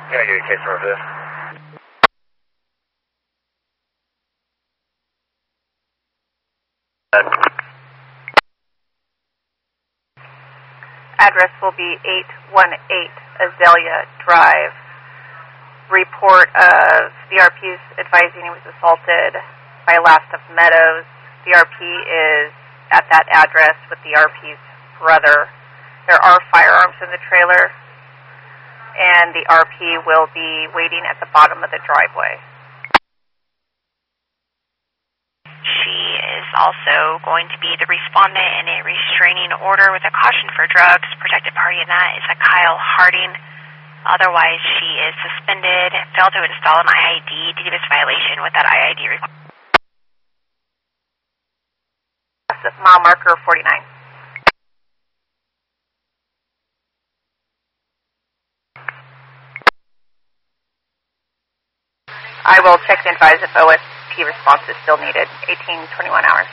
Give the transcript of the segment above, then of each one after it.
Can I get a case number for this? Address will be 818 Azalea Drive. Report of CRP's advising he was assaulted by Last of Meadows. CRP is at that address with the RP's brother. There are firearms in the trailer, and the RP will be waiting at the bottom of the driveway. She is also going to be the respondent in a restraining order with a caution for drugs. Protected party in that is a Kyle Harding. Otherwise, she is suspended, failed to install an IID due to this violation with that IID request. Mile marker 49. I will check and advise if OSP response is still needed. 18-21 hours.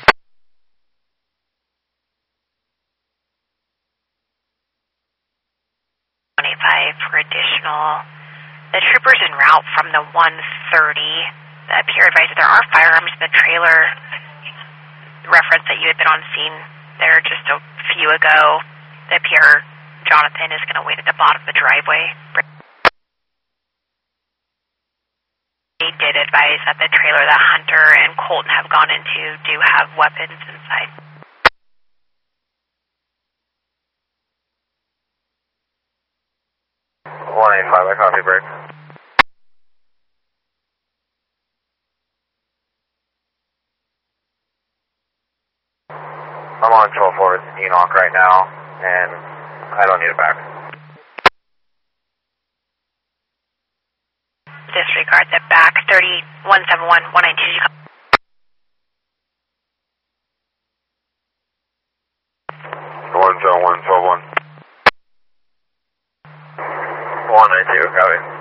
For additional. The troopers en route from the 130. The peer advised that there are firearms in the trailer. Reference that you had been on scene there just a few ago. The peer, Jonathan, is going to wait at the bottom of the driveway. They did advise that the trailer that Hunter and Colton have gone into do have weapons inside. I copy, break. I'm on 12-4 with Enoch right now, and I don't need it back. Disregard the back, 3171 192. 171 12-1. 192, copy.